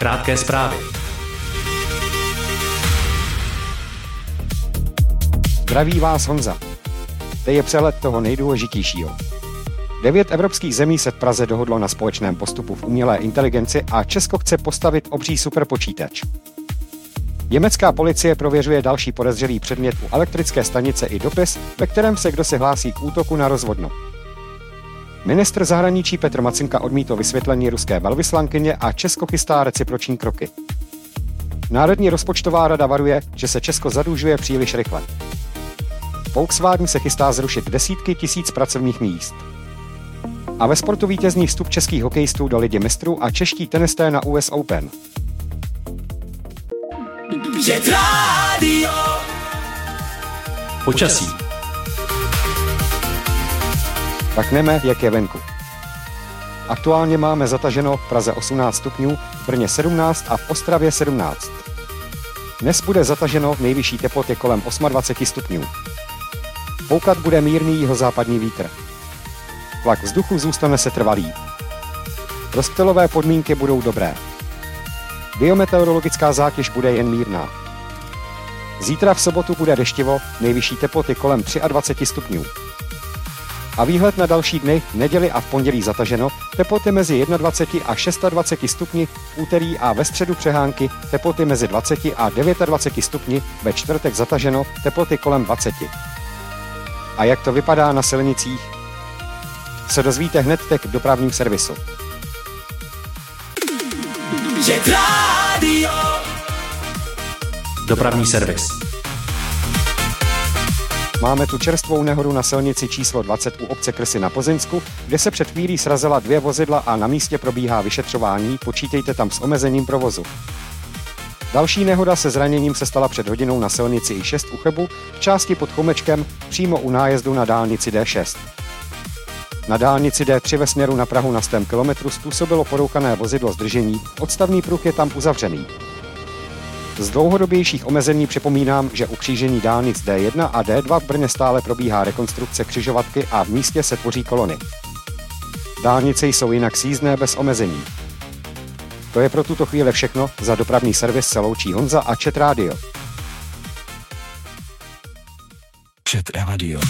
Krátké zprávy. Zdraví vás Honza. To je přehled toho nejdůležitějšího. 9 evropských zemí se v Praze dohodlo na společném postupu v umělé inteligenci a Česko chce postavit obří superpočítač. Německá policie prověřuje další podezřelý předmět u elektrické stanice i dopis, ve kterém se kdo se hlásí k útoku na rozvodno. Ministr zahraničí Petr Macinka odmítl vysvětlení ruské velvyslankyně a Česko chystá reciproční kroky. Národní rozpočtová rada varuje, že se Česko zadlužuje příliš rychle. Volkswagen se chystá zrušit desítky tisíc pracovních míst. A ve sportu vítězný vstup českých hokejistů do Ligy mistrů a čeští tenisté na US Open. Počasí. Tak neme, jak je venku. Aktuálně máme zataženo v Praze 18 stupňů, v Brně 17 a v Ostravě 17. Dnes bude zataženo, nejvyšší teploty kolem 28 stupňů. Foukat bude mírný jihozápadní vítr. Tlak vzduchu zůstane setrvalý. Rozptylové podmínky budou dobré. Biometeorologická zátěž bude jen mírná. Zítra v sobotu bude deštivo, nejvyšší teploty kolem 23 stupňů. A výhled na další dny, neděli a v pondělí zataženo, teploty mezi 21 a 26 stupni, v úterý a ve středu přehánky, teploty mezi 20 a 29 stupni, ve čtvrtek zataženo, teploty kolem 20. A jak to vypadá na silnicích? Se dozvíte hned teď v dopravním servisu. Dopravní servis. Máme tu čerstvou nehodu na silnici číslo 20 u obce Krsy na Plzeňsku, kde se před chvílí srazila 2 vozidla a na místě probíhá vyšetřování, počítejte tam s omezením provozu. Další nehoda se zraněním se stala před hodinou na silnici I6 u Chebu, v části pod Chomečkem, přímo u nájezdu na dálnici D6. Na dálnici D3 ve směru na Prahu na 100 km způsobilo porouchané vozidlo zdržení, odstavný pruh je tam uzavřený. Z dlouhodobějších omezení připomínám, že u křížení dálnic D1 a D2 v Brně stále probíhá rekonstrukce křižovatky a v místě se tvoří kolony. Dálnice jsou jinak sjízdné bez omezení. To je pro tuto chvíli všechno, za dopravní servis se loučí Honza a Chat Radio. Chat Radio.